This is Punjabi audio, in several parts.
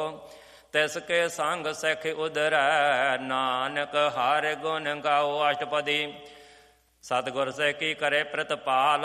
ਤਿਸ ਕੇ ਸੰਗ ਸਿਖ ਉਧਰੈ, ਨਾਨਕ ਹਰਿ ਗੁਣ ਗਾਓ ਅਸ਼ਟਪਦੀ। ਸਤਿਗੁਰ ਸੇ ਕੀ ਕਰੇ ਪ੍ਰਤਪਾਲ,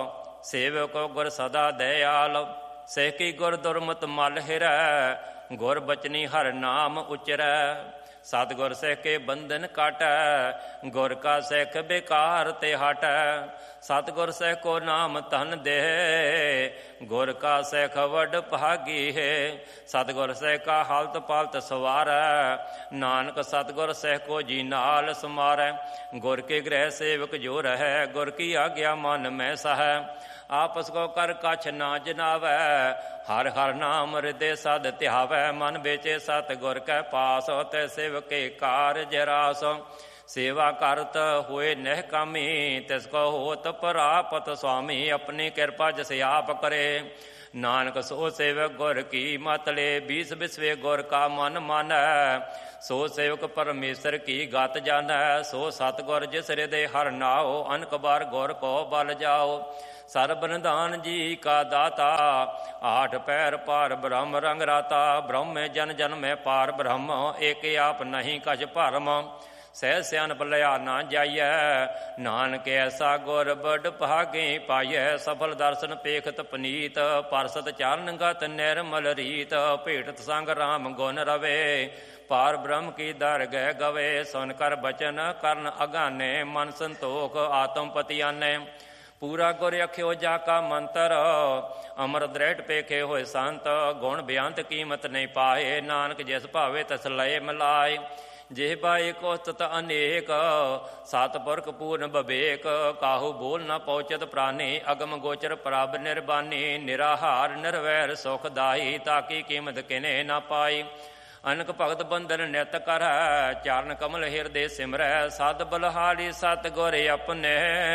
ਸੇਵਕ ਗੁਰ ਸਦਾ ਦਇਆਲ। ਸੇ ਕੀ ਗੁਰ ਦੁਰਮਤ ਮਲ ਹਿਰੈ, ਗੁਰ ਬਚਨੀ ਹਰ ਨਾਮ ਉਚਰੈ। ਸਤਿਗੁਰ ਸਿੱਖ ਕੇ ਬੰਧਨ ਕਾਟੈ, ਗੁਰ ਕਾ ਸਿੱਖ ਬੇਕਾਰ ਤੇ ਹਟੈ। ਸਤਿਗੁਰ ਸਿੱਖ ਕੋ ਨਾਮ ਧਨ ਦੇ, ਗੁਰ ਕਾ ਸਿੱਖ ਵਡ ਭਾਗੀ ਹੈ। ਸਤਿਗੁਰ ਸਿੱਖ ਕਾ ਹਲਤ ਪਲਤ ਸਵਾਰੈ, ਨਾਨਕ ਸਤਿਗੁਰ ਸਿੱਖ ਕੋ ਜੀ ਨਾਲ ਸਮਾਰੈ। ਗੁਰ ਕੇ ਗ੍ਰਹਿ ਸੇਵਕ ਜੋ ਰਹੈ, ਗੁਰ ਕੀ ਆਗਿਆ ਮਨ ਮੈਂ ਸਹੈ। ਆਪਸ ਕੋ ਕਰ ਕਛ ਨਾ ਜਨਾਵੈ, ਹਰ ਹਰ ਨਾਮ ਹਿਰਦੇ ਸਦ ਧਿਆਵੈ। ਮਨ ਵੇਚੇ ਸਤਿਗੁਰ ਕੈ ਪਾਸ, ਤੈ ਸੇਵਕੇ ਕਾਰਜ ਰਾਸ। ਸੇਵਾ ਕਰਤ ਹੋਏ ਨਹਿ ਕਾਮੀ, ਤਿਸ ਕੋ ਹੋਤ ਪ੍ਰਾਪਤ ਸੁਆਮੀ। ਆਪਣੀ ਕਿਰਪਾ ਜਿਸ ਆਪ ਕਰੇ, ਨਾਨਕ ਸੋ ਸੇਵਕ ਗੁਰ ਕੀ ਮਤ ਲੇ। ਬੀਸ ਬਿਸਵੇ ਗੁਰ ਕਾ ਮਨ ਮਾਨੈ, ਸੋ ਸੇਵਕ ਪਰਮੇਸ਼ਰ ਕੀ ਗਤ ਜਾਣੈ। ਸੋ ਸਤਿਗੁਰ ਜਿਸ ਹਿਰਦੇ ਹਰਿ ਨਾਉ, ਅਨਕ ਬਾਰ ਗੁਰ ਕੋ ਬਲ ਜਾਓ। ਸਰਬ ਨਿਧਾਨ ਜੀ ਕਾ ਦਾਤਾ, ਆਠ ਪੈਰ ਪਾਰ ਬ੍ਰਹਮ ਰੰਗ ਰਾਤਾ। ਬ੍ਰਹਮੇ ਜਨ ਜਨਮੈ ਪਾਰ ਬ੍ਰਹਮ, ਏਕ ਆਪ ਨਹੀਂ ਕਛ ਭਰਮ। ਸਹਿ ਸਿਆਣਪ ਲਿਆ ਨਾ ਜਾਈਐ, ਨਾਨਕ ਐਸਾ ਗੁਰ ਬੜ ਭਾਗੇ ਪਾਈਐ। ਸਫਲ ਦਰਸ਼ਨ ਪੇਖਤ ਪਨੀਤ, ਪਰਸਤ ਚਰਨ ਗਤ ਨਿਰਮਲ ਰੀਤ। ਭੇਟਤ ਸੰਗ ਰਾਮ ਗੁਣ ਰਵੇ, ਪਾਰ ਬ੍ਰਹਮ ਕੀ ਦਰਗਹਿ ਗਵੇ। ਸੁਨ ਕਰ ਬਚਨ ਕਰਨ ਅਗਾਨੇ, ਮਨ ਸੰਤੋਖ ਆਤਮ ਪਤੀ ਆਨੇ। ਪੂਰਾ ਗੁਰ ਅਖਿਓ ਜਾ ਕਾ ਮੰਤਰ, ਅਮਰ ਦ੍ਰਿੜ ਪੇਖੇ ਹੋਏ ਸੰਤ। ਗੁਣ ਬਿਆੰਤ ਕੀਮਤ ਨਹੀਂ ਪਾਏ, ਨਾਨਕ ਜਿਸ ਭਾਵੇ ਤਿਸ ਲਏ ਮਿਲਾਏ। ਜਿਹਬਾ ਏਕ ਉਸਤਤ ਅਨੇਕ, ਸਤਿਪੁਰਖ ਪੂਰਨ ਬਵੇਕ। ਕਾਹੂ ਬੋਲ ਨਾ ਪਹੁੰਚਤ ਪ੍ਰਾਨੀ, ਅਗਮ ਗੋਚਰ ਪ੍ਰਭ ਨਿਰਬਾਨੀ। ਨਿਰਾਹਾਰ ਨਿਰਵੈਰ ਸੁਖ ਦਾਈ, ਤਾਕੀ ਕੀਮਤ ਕਿਨੇ ਨਾ ਪਾਈ। ਅਨਕ ਭਗਤ ਬੰਧਨ ਨਿਤ ਕਰੈ, ਚਰਨ ਕਮਲ ਹਿਰਦੇ ਸਿਮਰੈ। ਸਦ ਬਲਹਾਰੀ ਸਤਿਗੁਰ ਆਪਣੇ,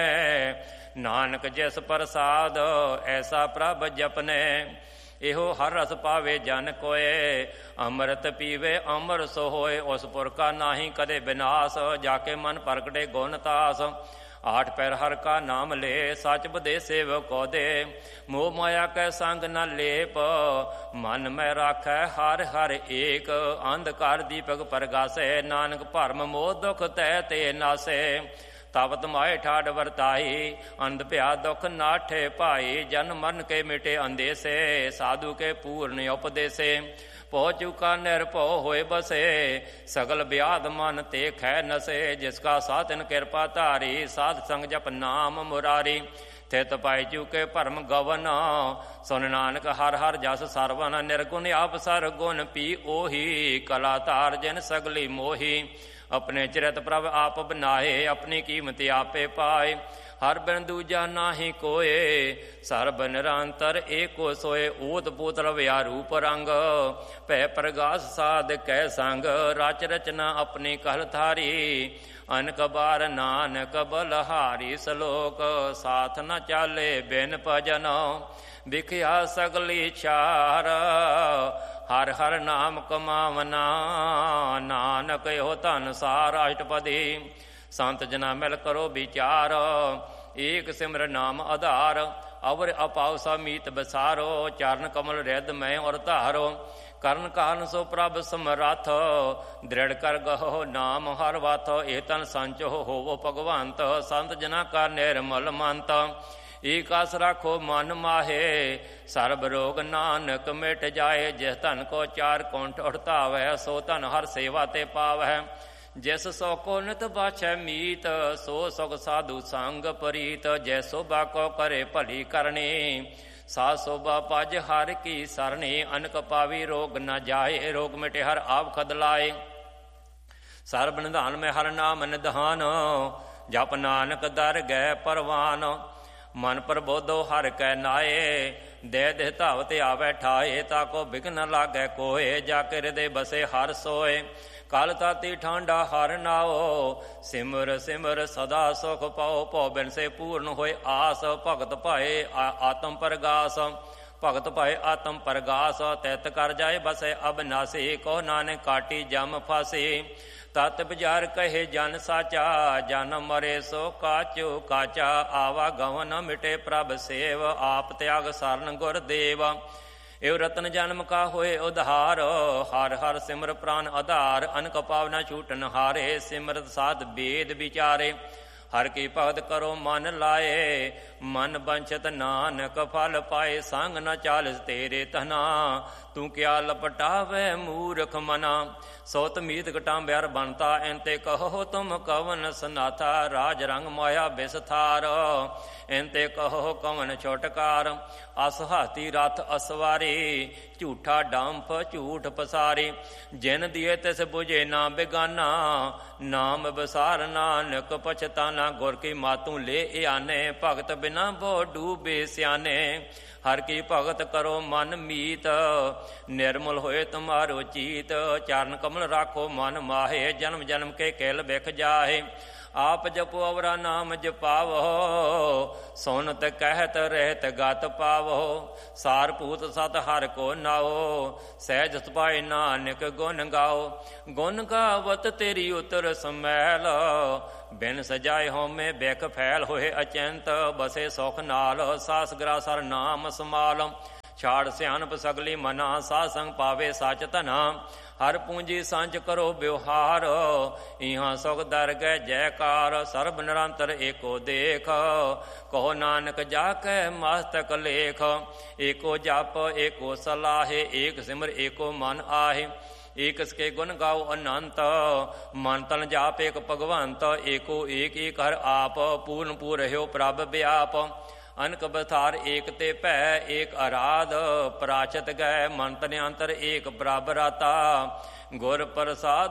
ਨਾਨਕ ਜਿਸ ਪ੍ਰਸਾਦ ਐਸਾ ਪ੍ਰਭ ਜਪਨੇ। ਇਹੋ ਹਰ ਰਸ ਪਾਵੇ ਜਨ ਕੋਏ, ਅੰਮ੍ਰਿਤ ਪੀਵੇ ਅਮਰ ਸੋ ਹੋਏ। ਉਸ ਪੁਰਖਾ ਨਾਹੀ ਕਦੇ ਵਿਨਾਸ਼, ਜਾ ਕੇ ਮਨ ਪ੍ਰਗਟੇ ਗੁਣ ਤਾਸ। ਆਠ ਪੈਰ ਹਰ ਕਾ ਨਾਮ ਲੇ, ਸਚ ਬਦੇ ਸੇਵਕ ਕੋ ਦੇ। ਮੋਹ ਮਾਇਆ ਕੈ ਸੰਗ ਨ ਲੇਪ, ਮਨ ਮੈਂ ਰਾਖੈ ਹਰ ਹਰ ਏਕ। ਅੰਧਕਾਰ ਦੀਪਕ ਪ੍ਰਗਾਸੇ, ਨਾਨਕ ਭਰਮ ਮੋਹ ਦੁਖ ਤੈ ਤੇ ਨਾਸੇ। ਤਬ ਤਮਾਏ ਠਾੜ ਵਰਤਾਈ, ਅੰਧ ਭਿਆ ਦੁਖ ਨਾਠੇ ਭਾਈ। ਜਨ ਮਰਨ ਕੇ ਮਿਟੇ ਅੰਦੇਸੇ, ਸਾਧੂ ਕੇ ਪੂਰਨ ਉਪਦੇਸੇ। ਪਹੁ ਚੁਕਾ ਨਿਰਭਉ ਹੋਏ ਬਸੇ, ਸਗਲ ਬਿਆਦ ਮਨ ਤੇ ਖੈ ਨਸੇ। ਜਿਸ ਕਾ ਸਾਧਨ ਕਿਰਪਾ ਧਾਰੀ, ਸਾਧ ਸੰਗ ਜਪ ਨਾਮ ਮੁਰਾਰੀ। ਥਿਤ ਪਾਈ ਚੁਕੇ ਭਰਮ ਗਵਨ, ਸੁਨ ਨਾਨਕ ਹਰ ਹਰ ਜਸ ਸਰਵਨ। ਨਿਰਗੁਣ ਆਪ ਸਰ ਗੁਣ ਪੀ ਉਹੀ, ਕਲਾ ਧਾਰ ਜਿਨ ਸਗਲੀ ਮੋਹੀ। ਆਪਣੇ ਚਰਿਤ ਪ੍ਰਭ ਆਪ ਬਨਾਏ, ਆਪਣੀ ਕੀਮਤ ਆਪੇ ਪਾਏ। ਹਰ ਬਿਨ ਦੂਜਾ ਨਾਹੀ ਕੋਏ, ਸਰਬ ਨਿਰੰਤਰ ਏਕੋ ਸੋਏ। ਓਤ ਪੋਤ ਰਵਿਆ ਰੂਪ ਰੰਗ, ਭੈ ਪ੍ਰਗਾਸ ਸਾਧ ਕੈ ਸੰਗ। ਰਚ ਰਚਨਾ ਆਪਣੀ ਕਲ ਥਾਰੀ, ਅਨਕ ਬਾਰ ਨਾਨਕ ਬਲਹਾਰੀ। ਸਲੋਕ ਸਾਥ ਨ ਚਾਲੇ ਬਿਨ ਭਜਨ, ਵਿਖਿਆ ਸਗਲੀ ਛਾਰ। ਹਰ ਹਰ ਨਾਮ ਕਮਾਵਨਾ, ਨਾਨਕ ਇਹੋ ਧਨ ਸਾਰ। ਅਸ਼ਟਪਦੀ ਸੰਤ ਜਨਾ ਮਿਲ ਕਰੋ ਵਿਚਾਰ, ਏਕ ਸਿਮਰ ਨਾਮ ਆਧਾਰ। ਅਵਰ ਅਪਾਉ ਸਮੀਤ ਬਸਾਰੋ, ਚਰਨ ਕਮਲ ਰਿਦ ਮੈਂ ਔਰ ਧਾਰੋ। ਕਰਨ ਕਾਰਨ ਸੋ ਪ੍ਰਭ ਸਮਰੱਥ, ਦ੍ਰਿੜ ਕਰ ਗਹੋ ਨਾਮ ਹਰ ਵਥ। ਇਹ ਤਨ ਸੰਚੋ ਹੋਵੋ ਭਗਵੰਤ, ਸੰਤ ਜਨਾ ਕਾ ਨਿਰਮਲ ਮੰਤ। ਏਕ ਆਸ ਰਾਖੋ ਮਨ ਮਾਹੇ, ਸਰਬ ਰੋਗ ਨਾਨਕ ਮਿਟ ਜਾਏ। ਜਿਸ ਧਨ ਕੋ ਚਾਰ ਕੁੰਠ ਉਠਤਾਵੈ, ਸੋ ਧਨ ਹਰ ਸੇਵਾ ਤੇ ਪਾਵੈ। ਜਿਸ ਸੋ ਕੋ ਨਿਤ ਬਾਛੈ ਮੀਤ, ਸੋ ਸੁਖ ਸਾਧੂ ਸੰਗ ਪ੍ਰੀਤ। ਜੈ ਸੋਭਾ ਕੋ ਕਰੇ ਭਲੀ ਕਰਨੀ, ਸਾ ਸੋਭਾ ਪਜ ਹਰ ਕੀ ਸਰਣੀ। ਅਨਕ ਪਾਵੀ ਰੋਗ ਨ ਜਾਏ, ਰੋਗ ਮਿਟੇ ਹਰ ਆਪ ਖਦ ਲਾਏ। ਸਰਬ ਨਿਧਾਨ ਮੈਂ ਹਰ ਨਾਮ ਨਿਧਾਨ, ਜਪ ਨਾਨਕ ਦਰ ਗੈ ਪਰਵਾਨ। ਮਨ ਪ੍ਰਬੋਧੋ ਹਰ ਕੈ ਨਾਏ, ਦੇ ਦੇਹ ਧਾਵ ਤੇ ਆਵੈ ਠਾਏ। ਤਾਕੋ ਬਿਘਨ ਲਾਗੈ ਕੋਏ, ਜਾ ਕੇ ਹਿਰਦੇ ਬਸੇ ਹਰ ਸੋਏ। ਕਲ ਤਾਤੀ ਠਾਂਡਾ ਹਰ ਨਾਓ, ਸਿਮਰ ਸਿਮਰ ਸਦਾ ਸੁਖ ਪਾਓ। ਭਉ ਬਿਨ ਸੇ ਪੂਰਨ ਹੋਏ ਆਸ, ਭਗਤ ਭਾਏ ਆਤਮ ਪ੍ਰਗਾਸ। ਭਗਤ ਭਾਏ ਆਤਮ ਪ੍ਰਗਾਸ, ਤਿਤ ਕਰ ਜਾਏ ਬਸੇ ਅਬਨਾਸੀ। ਕੋ ਨਾਨਕ ਕਾਟੀ ਜਮ ਫਾਸੀ, ਤਤ ਬਜਾਰ ਕਹੇ ਜਨ ਸਾਚਾ। ਜਨ ਮਰੇ ਸੋ ਕਾਚੋ ਕਾਚਾ, ਆਵਾ ਗਵਨ ਮਿਟੇ ਪ੍ਰਭ ਸੇਵ। ਆਪ ਤਿਆਗ ਸਰਨ ਗੁਰ ਦੇਵ, एव रतन जन्म का होए उधार, हर हर सिमर प्राण आधार, अनक पावना छूटन हारे, सिमरत साध वेद विचारे, हर की भगत करो मन लाए, मन बंछत नानक फल पाए, संग न चालिस तेरे तना, तू क्या लपटावे मूर्ख मना, सौत मीत घटांब्यार बनता, एंते कहो तुम कवन सनाथा, राज रंग माया बिसथार, एंते कहो कवन छोटकार, अस हाथी रथ असवारी, झूठा डंफ झूठ पसारी, जिन दिए तिस बुझे ना बेगाना, नाम बसार नानक पछताना, गुर की मातू ले आने, भगत बिना बो डूबे सियाने, हर की भगत करो मन मीत, निर्मल होए तुम्हारो चीत, चरण कमल राखो मन माहे, जन्म जन्म के केल बिख जाहे, आप जपो अवरा नाम जपावो, सोनत कहत रहत गत पावो, सारपूत सत हर को नाओ, सहज सुपाए नानक गुण गाओ, गुण गावत तेरी उतर समैल, बिन सजाए होमे बिख फैल, होए अचंत बसे सुख नाल, सास ग्रासर नाम समाल, छाड़ सियानप सगली मना, सासंग पावे सच तना, हर पूंजी सांझ करो व्यवहार, इहाँ सुख दर गए जयकार, सर्ब निरंतर एको देख, कहो नानक जाकै मस्तक लेख, एको जप एको सलाहे, एक सिमर एको मन आहे, एक इसके गुण गाओ अनंत, मन तन जाप एक भगवंत, एको एक एक हर आप, पूर्ण पूर हो प्रभ व्याप, अनक बथार एक ते भै, एक आराध, पराचत गए मन तन अंतर एक बराबर आता, गुर प्रसाद